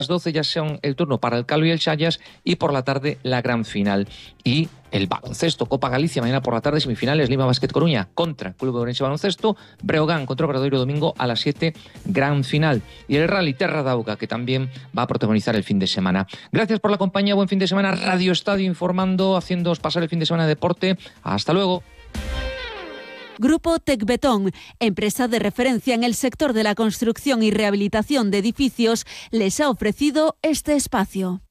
12 ya son el turno para el Calvo y el Xallas, y por la tarde la gran final. Y el baloncesto, Copa Galicia, mañana por la tarde, semifinales, Lima Basket Coruña contra Club de Ourense Baloncesto, Breogán contra Obradoiro domingo a las 7, gran final. Y el Rally Terra d'Auga, que también va a protagonizar el fin de semana. Gracias por la compañía, buen fin de semana. Radio Estadio informando, haciéndoos pasar el fin de semana de deporte. Hasta luego. Grupo Tecbetón, empresa de referencia en el sector de la construcción y rehabilitación de edificios, les ha ofrecido este espacio.